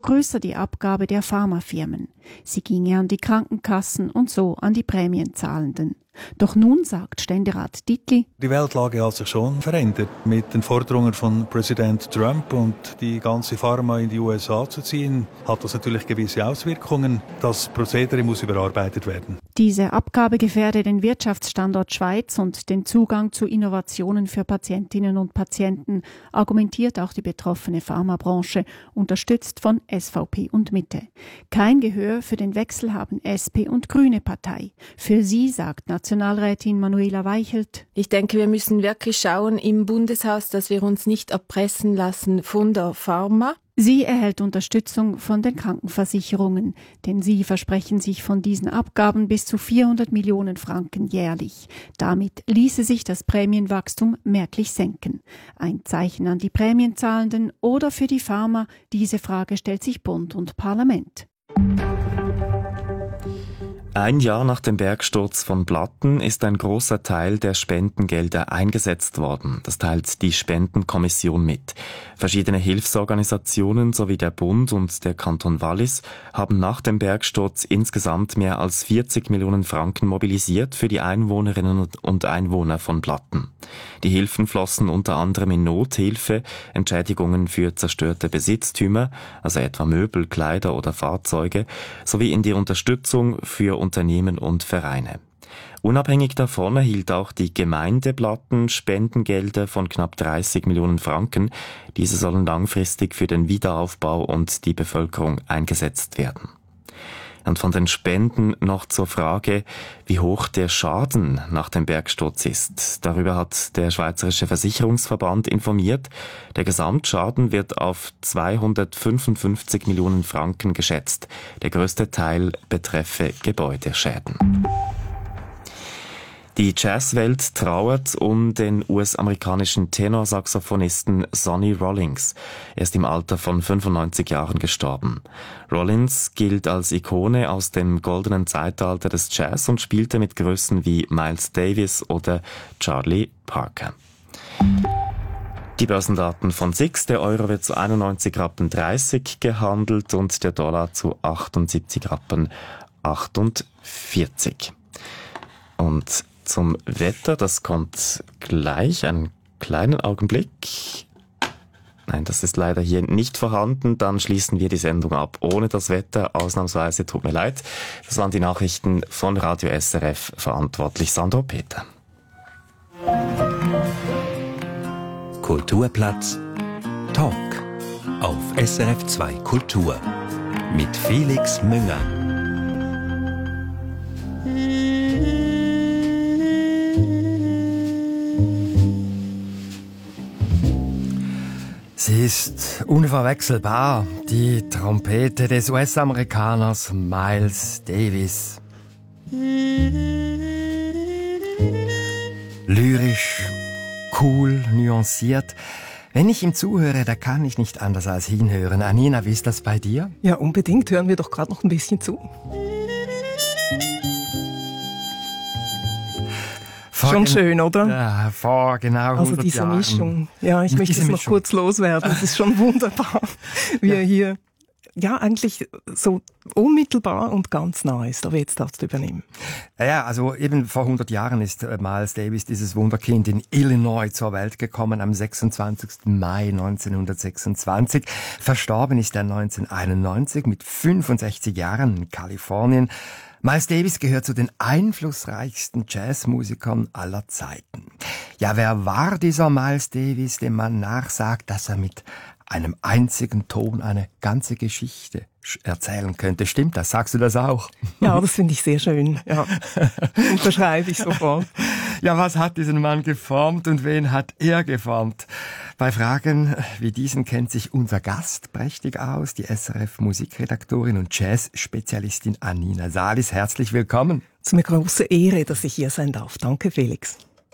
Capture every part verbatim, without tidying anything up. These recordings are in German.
größer die Abgabe der Pharmafirmen. Sie ginge an die Krankenkassen und so an die Prämienzahlenden. Doch nun sagt Ständerat Dittli: Die Weltlage hat sich schon verändert. Mit den Forderungen von Präsident Trump und die ganze Pharma in die U S A zu ziehen, hat das natürlich gewisse Auswirkungen. Das Prozedere muss überarbeitet werden. Diese Abgabe gefährde den Wirtschaftsstandort Schweiz und den Zugang zu Innovationen für Patientinnen und Patienten, argumentiert auch die betroffene Pharmabranche, unterstützt von S V P und Mitte. Kein Gehör für den Wechsel haben S P und Grüne Partei. Für sie sagt Nationalrätin Manuela Weichelt: Ich denke, wir müssen wirklich schauen im Bundeshaus, dass wir uns nicht erpressen lassen von der Pharma. Sie erhält Unterstützung von den Krankenversicherungen, denn sie versprechen sich von diesen Abgaben bis zu vierhundert Millionen Franken jährlich. Damit ließe sich das Prämienwachstum merklich senken. Ein Zeichen an die Prämienzahlenden oder für die Pharma? Diese Frage stellt sich Bund und Parlament. Ein Jahr nach dem Bergsturz von Blatten ist ein großer Teil der Spendengelder eingesetzt worden. Das teilt die Spendenkommission mit. Verschiedene Hilfsorganisationen sowie der Bund und der Kanton Wallis haben nach dem Bergsturz insgesamt mehr als vierzig Millionen Franken mobilisiert für die Einwohnerinnen und Einwohner von Blatten. Die Hilfen flossen unter anderem in Nothilfe, Entschädigungen für zerstörte Besitztümer, also etwa Möbel, Kleider oder Fahrzeuge, sowie in die Unterstützung für Unternehmen und Vereine. Unabhängig davon erhielt auch die Gemeinde Blatten Spendengelder von knapp dreißig Millionen Franken. Diese sollen langfristig für den Wiederaufbau und die Bevölkerung eingesetzt werden. Und von den Spenden noch zur Frage, wie hoch der Schaden nach dem Bergsturz ist. Darüber hat der Schweizerische Versicherungsverband informiert. Der Gesamtschaden wird auf zweihundertfünfundfünfzig Millionen Franken geschätzt. Der größte Teil betreffe Gebäudeschäden. Die Jazzwelt trauert um den U S-amerikanischen Tenorsaxophonisten Sonny Rollins. Er ist im Alter von fünfundneunzig Jahren gestorben. Rollins gilt als Ikone aus dem goldenen Zeitalter des Jazz und spielte mit Größen wie Miles Davis oder Charlie Parker. Die Börsendaten von S I X. Der Euro wird zu einundneunzig Rappen dreißig gehandelt und der Dollar zu achtundsiebzig Rappen achtundvierzig. Und zum Wetter, das kommt gleich, einen kleinen Augenblick. Nein, das ist leider hier nicht vorhanden. Dann schließen wir die Sendung ab ohne das Wetter. Ausnahmsweise, tut mir leid. Das waren die Nachrichten von Radio S R F, verantwortlich Sandro Peter. Kulturplatz Talk auf S R F zwei Kultur mit Felix Münger. Sie ist unverwechselbar, die Trompete des U S-Amerikaners Miles Davis. Lyrisch, cool, nuanciert. Wenn ich ihm zuhöre, da kann ich nicht anders als hinhören. Anina, wie ist das bei dir? Ja, unbedingt. Hören wir doch gerade noch ein bisschen zu. Vor Schon schön, oder? Ja, vor genau Also diese Jahren. Mischung. Ja, ich Mit möchte dieser es noch Mischung. kurz loswerden. Es ist schon wunderbar, wie er hier ja eigentlich so unmittelbar und ganz nah ist. Aber jetzt darfst du übernehmen. Ja, also eben vor hundert Jahren ist äh, Miles Davis, dieses Wunderkind, in Illinois zur Welt gekommen, am sechsundzwanzigsten Mai neunzehnhundertsechsundzwanzig. Verstorben ist er neunzehnhunderteinundneunzig mit fünfundsechzig Jahren in Kalifornien. Miles Davis gehört zu den einflussreichsten Jazzmusikern aller Zeiten. Ja, wer war dieser Miles Davis, dem man nachsagt, dass er mit einem einzigen Ton eine ganze Geschichte erzählen könnte? Stimmt das? Sagst du das auch? Ja, das finde ich sehr schön. Ja, unterschreibe ich sofort. Ja, was hat diesen Mann geformt und wen hat er geformt? Bei Fragen wie diesen kennt sich unser Gast prächtig aus, die S R F-Musikredaktorin und Jazz-Spezialistin Anina Salis. Herzlich willkommen. Es ist mir eine grosse Ehre, dass ich hier sein darf. Danke, Felix.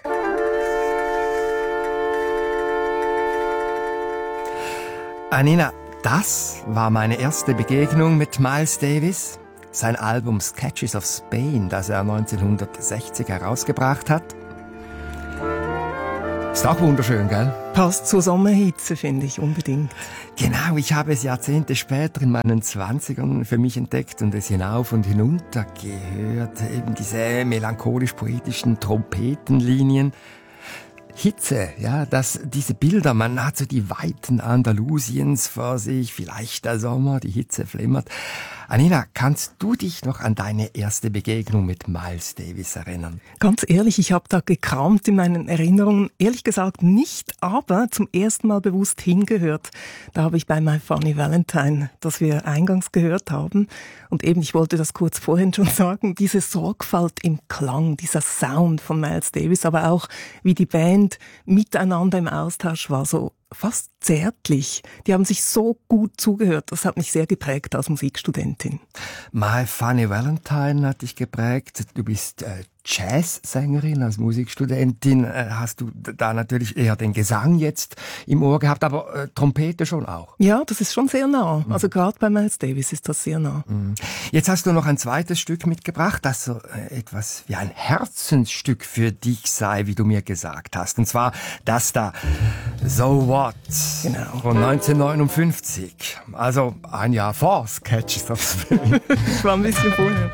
Anina, das war meine erste Begegnung mit Miles Davis. Sein Album Sketches of Spain, das er neunzehnhundertsechzig herausgebracht hat. Ist auch wunderschön, gell? Passt zur Sommerhitze, finde ich, unbedingt. Genau, ich habe es Jahrzehnte später in meinen Zwanzigern für mich entdeckt und es hinauf und hinunter gehört. Eben diese melancholisch-poetischen Trompetenlinien. Hitze, ja, das, diese Bilder, man hat so die Weiten Andalusiens vor sich, vielleicht der Sommer, die Hitze flimmert. Anina, kannst du dich noch an deine erste Begegnung mit Miles Davis erinnern? Ganz ehrlich, ich habe da gekramt in meinen Erinnerungen. Ehrlich gesagt nicht, aber zum ersten Mal bewusst hingehört. Da habe ich bei My Funny Valentine, das wir eingangs gehört haben. Und eben, ich wollte das kurz vorhin schon sagen, diese Sorgfalt im Klang, dieser Sound von Miles Davis, aber auch wie die Band miteinander im Austausch war, so fast zärtlich. Die haben sich so gut zugehört. Das hat mich sehr geprägt als Musikstudentin. My Funny Valentine hat dich geprägt. Du bist äh, Jazzsängerin, als Musikstudentin. Äh, hast du da natürlich eher den Gesang jetzt im Ohr gehabt, aber äh, Trompete schon auch? Ja, das ist schon sehr nah. Also gerade bei Miles Davis ist das sehr nah. Mhm. Jetzt hast du noch ein zweites Stück mitgebracht, das so äh, etwas wie ein Herzensstück für dich sei, wie du mir gesagt hast. Und zwar das da, So What? Genau. Von neunzehnhundertneunundfünfzig. Also ein Jahr vor Sketch ist das. Ich war ein bisschen vorher.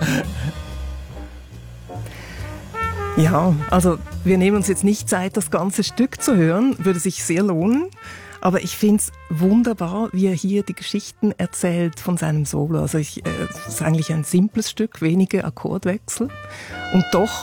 Ja, also wir nehmen uns jetzt nicht Zeit, das ganze Stück zu hören. Würde sich sehr lohnen. Aber ich finde es wunderbar, wie er hier die Geschichten erzählt von seinem Solo. Also ich, äh, es ist eigentlich ein simples Stück, wenige Akkordwechsel. Und doch,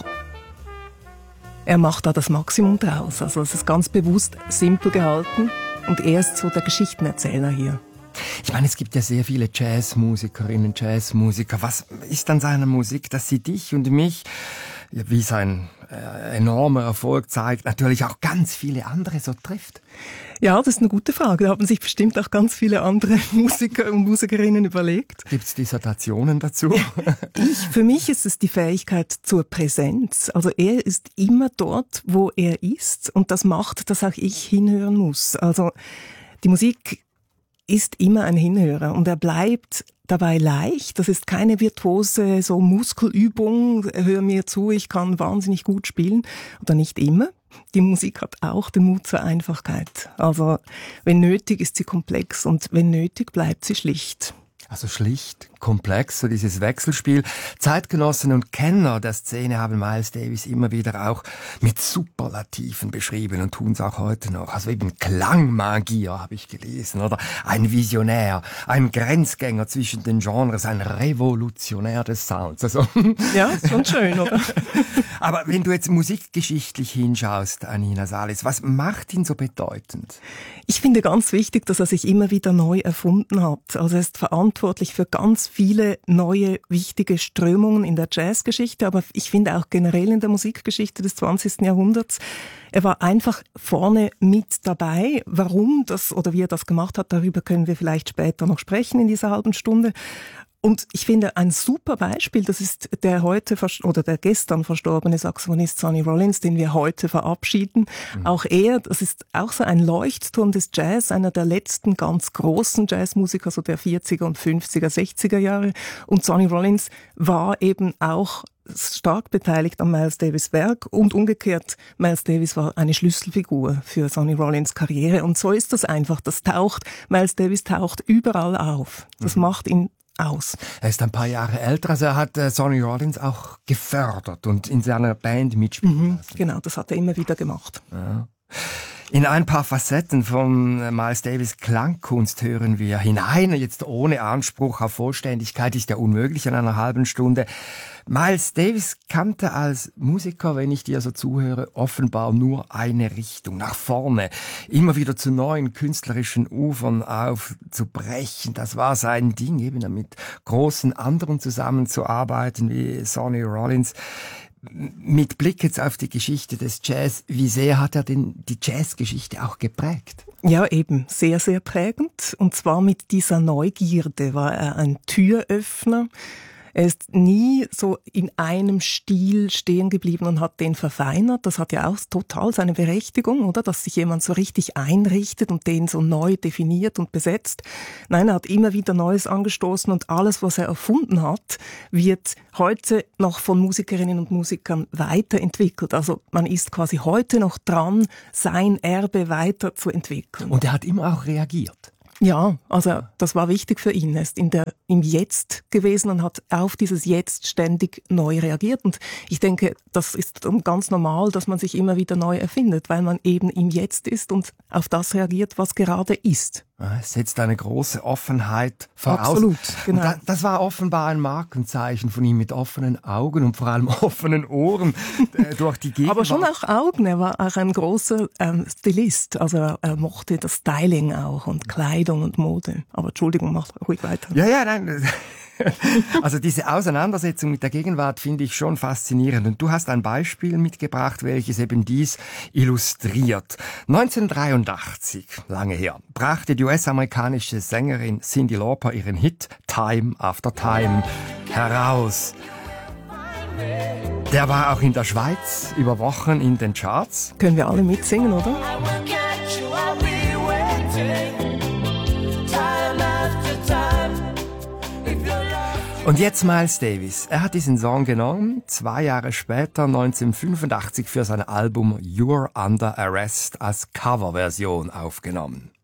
er macht da das Maximum draus. Also es ist ganz bewusst simpel gehalten. Und er ist so der Geschichtenerzähler hier. Ich meine, es gibt ja sehr viele Jazzmusikerinnen, Jazzmusiker. Was ist an seiner Musik, dass sie dich und mich, ja, wie sein äh, enormer Erfolg zeigt, natürlich auch ganz viele andere so trifft? Ja, das ist eine gute Frage. Da haben sich bestimmt auch ganz viele andere Musiker und Musikerinnen überlegt. Gibt es Dissertationen dazu? Ich, für mich ist es die Fähigkeit zur Präsenz. Also er ist immer dort, wo er ist, und das macht, dass auch ich hinhören muss. Also die Musik ist immer ein Hinhörer und er bleibt dabei leicht. Das ist keine virtuose so Muskelübung. Hör mir zu, ich kann wahnsinnig gut spielen. Oder nicht immer. Die Musik hat auch den Mut zur Einfachkeit. Also wenn nötig ist sie komplex und wenn nötig bleibt sie schlicht. Also schlicht, komplex, so dieses Wechselspiel. Zeitgenossen und Kenner der Szene haben Miles Davis immer wieder auch mit Superlativen beschrieben und tun es auch heute noch. Also eben Klangmagier habe ich gelesen, oder ein Visionär, ein Grenzgänger zwischen den Genres, ein Revolutionär des Sounds. Also ja, ist schon schön, oder? Aber wenn du jetzt musikgeschichtlich hinschaust, Anina Salis, was macht ihn so bedeutend? Ich finde ganz wichtig, dass er sich immer wieder neu erfunden hat. Also er ist verantwortlich für ganz viele neue, wichtige Strömungen in der Jazzgeschichte, aber ich finde auch generell in der Musikgeschichte des zwanzigsten Jahrhunderts. Er war einfach vorne mit dabei. Warum das oder wie er das gemacht hat, darüber können wir vielleicht später noch sprechen in dieser halben Stunde. Und ich finde, ein super Beispiel, das ist der heute oder der gestern verstorbene Saxophonist Sonny Rollins, den wir heute verabschieden. Mhm. Auch er, das ist auch so ein Leuchtturm des Jazz, einer der letzten ganz großen Jazzmusiker, so der vierziger und fünfziger, sechziger Jahre. Und Sonny Rollins war eben auch stark beteiligt an Miles Davis' Werk und umgekehrt, Miles Davis war eine Schlüsselfigur für Sonny Rollins Karriere. Und so ist das einfach, das taucht, Miles Davis taucht überall auf. Das mhm. macht ihn aus. Er ist ein paar Jahre älter, also er hat äh, Sonny Rollins auch gefördert und in seiner Band mitspielen lassen. Mhm, genau, das hat er immer wieder gemacht. Ja. In ein paar Facetten von Miles Davis Klangkunst hören wir hinein. Jetzt ohne Anspruch auf Vollständigkeit ist ja unmöglich in einer halben Stunde. Miles Davis kannte als Musiker, wenn ich dir so zuhöre, offenbar nur eine Richtung, nach vorne. Immer wieder zu neuen künstlerischen Ufern aufzubrechen. Das war sein Ding, eben mit großen anderen zusammenzuarbeiten wie Sonny Rollins. Mit Blick jetzt auf die Geschichte des Jazz, wie sehr hat er denn die Jazzgeschichte auch geprägt? Ja, eben, sehr, sehr prägend. Und zwar mit dieser Neugierde war er ein Türöffner. Er ist nie so in einem Stil stehen geblieben und hat den verfeinert. Das hat ja auch total seine Berechtigung, oder? Dass sich jemand so richtig einrichtet und den so neu definiert und besetzt. Nein, er hat immer wieder Neues angestoßen und alles, was er erfunden hat, wird heute noch von Musikerinnen und Musikern weiterentwickelt. Also man ist quasi heute noch dran, sein Erbe weiterzuentwickeln. Und er hat immer auch reagiert. Ja, also das war wichtig für ihn. Er ist in der, im Jetzt gewesen und hat auf dieses Jetzt ständig neu reagiert. Und ich denke, das ist ganz normal, dass man sich immer wieder neu erfindet, weil man eben im Jetzt ist und auf das reagiert, was gerade ist. Es setzt eine große Offenheit voraus. Absolut, genau. Und das war offenbar ein Markenzeichen von ihm, mit offenen Augen und vor allem offenen Ohren äh, durch die Gegend. Aber schon auch Augen. Er war auch ein großer ähm, Stilist. Also er, er mochte das Styling auch und Kleidung und Mode. Aber Entschuldigung, mach ruhig weiter. Ja, ja, nein. Also diese Auseinandersetzung mit der Gegenwart finde ich schon faszinierend. Und du hast ein Beispiel mitgebracht, welches eben dies illustriert. neunzehnhundertdreiundachtzig, lange her, brachte die U S-amerikanische Sängerin Cyndi Lauper ihren Hit Time After Time heraus. Der war auch in der Schweiz über Wochen in den Charts. Können wir alle mitsingen, oder? Und jetzt Miles Davis. Er hat diesen Song genommen, zwei Jahre später, neunzehnhundertfünfundachtzig, für sein Album You're Under Arrest als Coverversion aufgenommen.